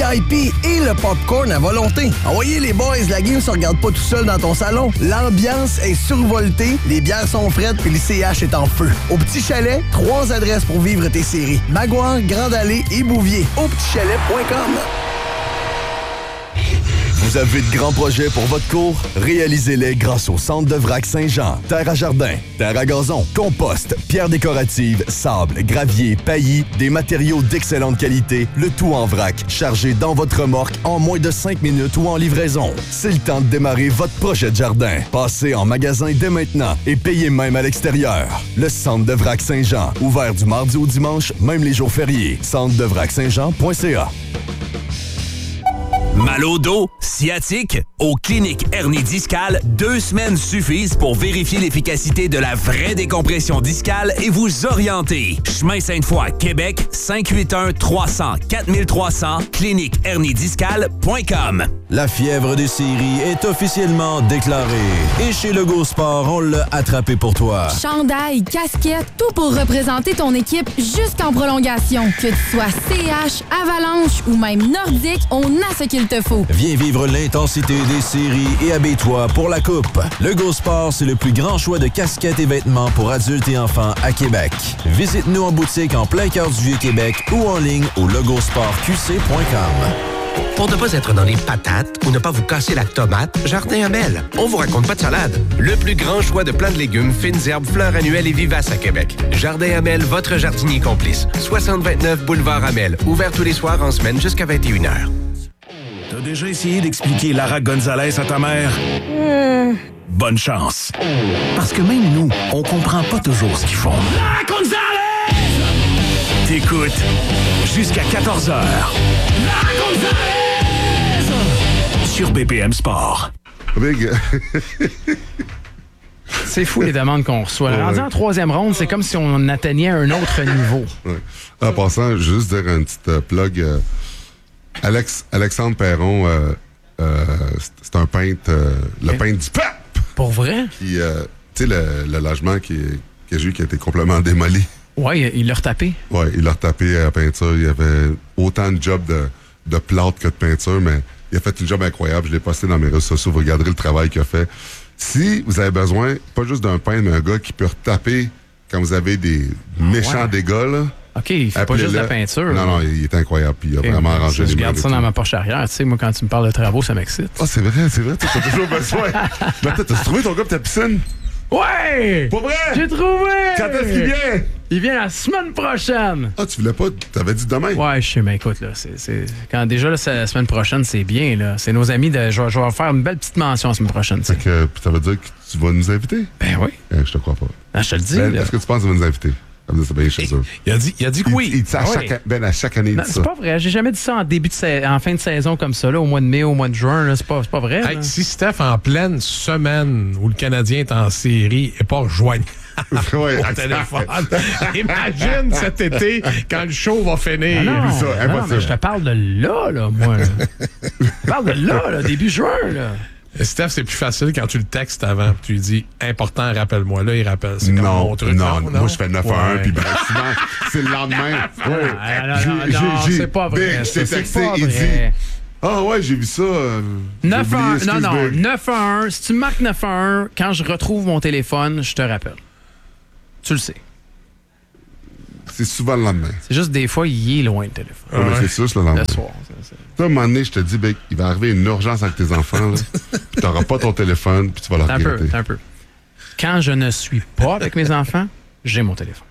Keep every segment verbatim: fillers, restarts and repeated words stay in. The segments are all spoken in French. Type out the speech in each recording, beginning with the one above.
I P et le popcorn à volonté. Envoyez les boys, la game se regarde pas tout seul dans ton salon. L'ambiance est survoltée, les bières sont fraîtes puis le C H est en feu. Au Petit Chalet, trois adresses pour vivre tes séries. Maguire, Grande Allée et Bouvier. au petit chalet point com. Vous avez de grands projets pour votre cour? Réalisez-les grâce au Centre de Vrac Saint-Jean. Terre à jardin, terre à gazon, compost, pierres décoratives, sable, gravier, paillis, des matériaux d'excellente qualité, le tout en vrac, chargé dans votre remorque en moins de cinq minutes ou en livraison. C'est le temps de démarrer votre projet de jardin. Passez en magasin dès maintenant et payez même à l'extérieur. Le Centre de Vrac Saint-Jean, ouvert du mardi au dimanche, même les jours fériés. centre de vrac saint jean point c a. Mal au dos, sciatique? Au Clinique Hernie Discale, deux semaines suffisent pour vérifier l'efficacité de la vraie décompression discale et vous orienter. Chemin Sainte-Foy, Québec, cinq huit un trois cents quatre trois cents, clinique hernie discale point com. La fièvre des séries est officiellement déclarée. Et chez Lego Sport, on l'a attrapé pour toi. Chandail, casquette, tout pour représenter ton équipe jusqu'en prolongation. Que tu sois C H, Avalanche ou même Nordique, on a ce qu'il te faut. Viens vivre l'intensité des séries et habille-toi pour la coupe. Lego Sport, c'est le plus grand choix de casquettes et vêtements pour adultes et enfants à Québec. Visite-nous en boutique en plein cœur du Vieux-Québec ou en ligne au logosport q c point com. Pour ne pas être dans les patates ou ne pas vous casser la tomate, Jardin Hamel. On vous raconte pas de salade. Le plus grand choix de plants de légumes, fines herbes, fleurs annuelles et vivaces à Québec. Jardin Hamel, votre jardinier complice. soixante vingt-neuf boulevard Hamel. Ouvert tous les soirs en semaine jusqu'à vingt et une heures. T'as déjà essayé d'expliquer Lara Gonzalez à ta mère? Mmh. Bonne chance. Parce que même nous, on comprend pas toujours ce qu'ils font. Lara Gonzalez! T'écoutes jusqu'à quatorze heures. Lara Gonzalez! Sur B P M Sport. Big. C'est fou les demandes qu'on reçoit. Ouais. Rendu en troisième ronde, c'est comme si on atteignait un autre niveau. Ouais. En passant, juste dire un petit euh, plug. Euh, Alex, Alexandre Perron, euh, euh, c'est, c'est un peintre, euh, le okay. peintre du pape! Pour vrai? Qui, euh, tu sais, le, le logement qui, qui a eu, qui a été complètement démoli. Oui, il l'a retapé. Oui, il l'a retapé à la peinture. Il y avait autant de jobs de, de plâtre que de peinture, mais il a fait une job incroyable. Je l'ai posté dans mes réseaux sociaux. Vous regarderez le travail qu'il a fait. Si vous avez besoin, pas juste d'un peintre, mais un gars qui peut retaper quand vous avez des méchants ouais. dégâts, là. OK, il fait pas juste de la peinture. Non, non, il est incroyable. Puis il a okay, vraiment arrangé les Je garde ça dans tout. ma poche arrière. Tu sais, moi, quand tu me parles de travaux, ça m'excite. Ah, oh, c'est vrai, c'est vrai. T'as toujours besoin. Mais attends, t'as trouvé ton gars pour ta piscine? Ouais! Pas vrai? J'ai trouvé! Quand est-ce qu'il vient? Il vient la semaine prochaine. Ah, tu voulais pas? T'avais dit demain? Ouais, je sais, mais écoute, là, c'est, c'est... Quand déjà, là, c'est la semaine prochaine, c'est bien, là. C'est nos amis de... Je vais, je vais faire une belle petite mention la semaine prochaine, Fait que, ça veut dire que tu vas nous inviter? Ben oui. Eh, je te crois pas. Ah, je te le dis, ben, là. Est-ce que tu penses que tu vas nous inviter? C'est bien chez eux. Il a dit, il a dit que oui. Il, il dit ça à, oui. chaque, ben, à chaque année. Non, il dit c'est ça. pas vrai. J'ai jamais dit ça en début de sa... en fin de saison comme ça, là, au mois de mai, au mois de juin. Là. C'est, pas, c'est pas vrai. Hey, si Steph, en pleine semaine où le Canadien est en série, n'est pas rejoignable ouais, au téléphone. Imagine cet été quand le show va finir. Ah non, ça, non, mais je te parle de là, là, moi. Là. Je parle de là, là, début juin, là. Steph, c'est plus facile quand tu le textes avant. Tu lui dis, important, rappelle-moi. Là, il rappelle. C'est comme non, mon truc. Non, non, moi, je fais neuf à un, ouais. puis ben, souvent, c'est le lendemain. Ouais. Ah, non, non, non, non, c'est pas vrai. Big, je t'ai texté, pas il vrai. dit... Ah ouais, j'ai vu ça. Euh, neuf à un, oublié, non, non, Big. neuf à un. Si tu marques neuf à un, quand je retrouve mon téléphone, je te rappelle. Tu le sais. C'est souvent le lendemain. C'est juste des fois, il est loin le téléphone. Ouais, mais c'est sûr, c'est le lendemain. Le soir. C'est, c'est... Toi, à un moment donné, je te dis, ben, il va arriver une urgence avec tes enfants, là, puis t'auras pas ton téléphone, puis tu vas leur un regretter. peu, un peu. Quand je ne suis pas avec mes enfants, j'ai mon téléphone.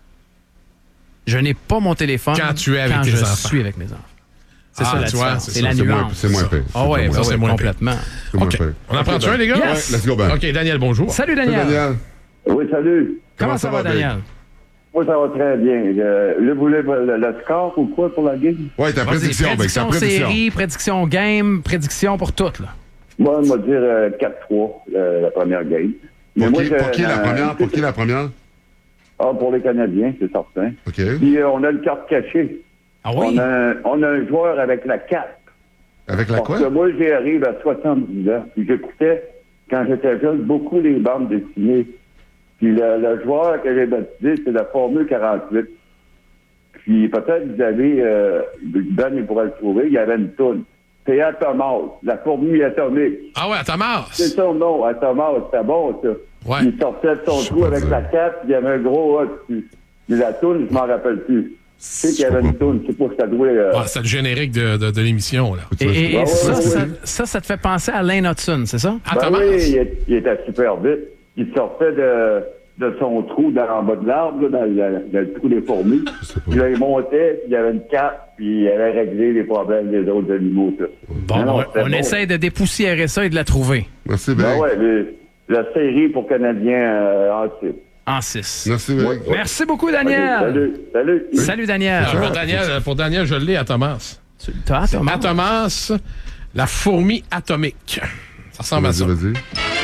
Je n'ai pas mon téléphone quand tu es avec quand tes je enfants. suis avec mes enfants. C'est ah, ça la tu vois, différence. c'est, c'est ça, la c'est nuance. moins, c'est moins pire. Ah ouais, ça, ben c'est ouais, moins complètement. C'est moins okay. pire. On en prend okay, un, les gars? Yes. Ouais, let's go, Ben. OK, Daniel, bonjour. Salut, Daniel. Salut, Daniel. Oui, salut. Comment, Comment ça, ça va, Daniel? Moi, ça va très bien. Euh, là, vous voulez le, le score ou quoi pour la game? Oui, ta prédiction. Vas-y, prédiction, ben, ta prédiction. série, prédiction game, prédiction pour toutes, là. Moi, on va dire euh, quatre trois, euh, la première game. Pour, moi, qui, pour qui la première? Pour qui la première? Ah, pour les Canadiens, c'est certain. OK. Puis, euh, on a le carte cachée. Ah oui? On a, on a un joueur avec la cape. Avec la Parce quoi? que moi, j'arrive à soixante-dix ans. Puis, j'écoutais, quand j'étais jeune, beaucoup les bandes dessinées. Puis, le, le joueur que j'ai baptisé, c'est la Formule quarante-huit. puis peut-être vous avez, euh, Ben, il pourrait le trouver, il y avait une toune. C'est Atomas, la fourmi atomique. Ah ouais, Atomas. C'est son nom, Atomas, c'était bon, ça. Ouais. Il sortait de son trou avec la cape, il y avait un gros A dessus. Mais la toune, je m'en rappelle plus. Je sais qu'il y avait une toune, je sais pas si ça doit... Euh... Ah, c'est le générique de, de, de l'émission, là. Et, et, et ouais, ça, ouais, ça, ouais. ça, ça te fait penser à Lane Hudson, c'est ça? Ah, Ben Atomas. oui, il, il était super vite. Il sortait de, de son trou dans, en bas de l'arbre, là, dans, le, dans le trou des fourmis. Puis là, il montait, puis il y avait une cape, puis il avait réglé les problèmes des autres animaux. Ça. Bon, non, on, on bon. essaie de dépoussiérer ça et de la trouver. Merci, Ben Big. ouais, les- la série pour Canadiens euh, en six. En six. Merci, Big. Merci beaucoup, Daniel. Ok, salut, salut. Salut, Daniel. Ah, pour, Daniel, pour Daniel, je l'ai à Thomas. Toi, Thomas? Atomas, la fourmi atomique. Ça ressemble à Vas-y, ça. vas-y.